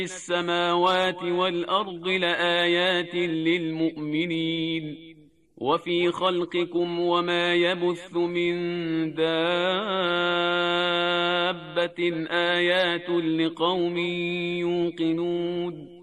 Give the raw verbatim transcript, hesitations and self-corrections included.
السماوات والأرض لآيات للمؤمنين وفي خلقكم وما يبث من دابة آيات لقوم يوقنون